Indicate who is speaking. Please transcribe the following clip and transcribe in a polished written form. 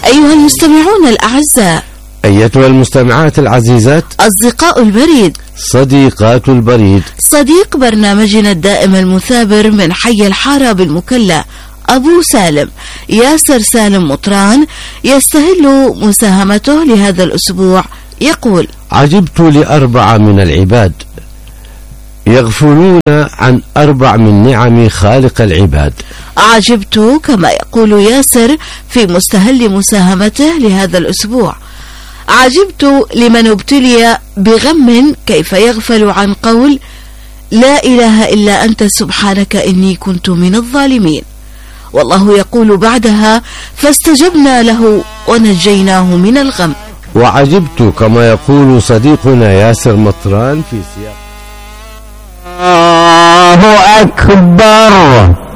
Speaker 1: أيها المستمعون الأعزاء،
Speaker 2: أيتها المستمعات العزيزات،
Speaker 1: أصدقاء البريد،
Speaker 2: صديقات البريد،
Speaker 1: صديق برنامجنا الدائم المثابر من حي الحارة بالمكلا أبو سالم ياسر سالم مطران يستهل مساهمته لهذا الأسبوع. يقول:
Speaker 2: عجبت لأربعة من العباد يغفلون عن أربع من نعم خالق العباد.
Speaker 1: عجبت كما يقول ياسر في مستهل مساهمته لهذا الأسبوع. عجبت لمن ابتلي بغم كيف يغفل عن قول لا إله إلا أنت سبحانك إني كنت من الظالمين. والله يقول بعدها: فاستجبنا له ونجيناه من الغم.
Speaker 2: وعجبت كما يقول صديقنا ياسر مطران في سياق: الله أكبر.